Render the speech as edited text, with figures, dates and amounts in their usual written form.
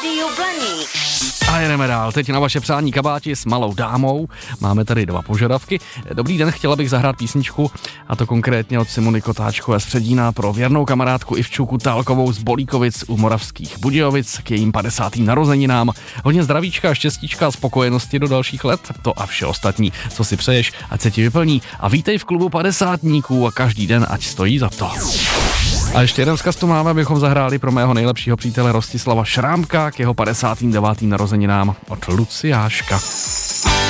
Rádio Blaník. A jedeme dál. Teď na vaše přání kabáti s malou dámou. Máme tady 2 požadavky. Dobrý den, chtěla bych zahrát písničku, a to konkrétně od Simony Kotáčkové z Předína pro věrnou kamarádku Ivču Kutálkovou z Bolíkovic u Moravských Budějovic k jejím 50. narozeninám. Hodně zdravíčka, štěstíčka a spokojenosti do dalších let. To a vše ostatní, co si přeješ, ať se ti vyplní. A vítej v klubu 50níků a každý den ať stojí za to. A ještě jeden vzkaz tu máme, abychom zahráli pro mého nejlepšího přítele Rostislava Šrámka k jeho 59. narozeninám od Luciáška.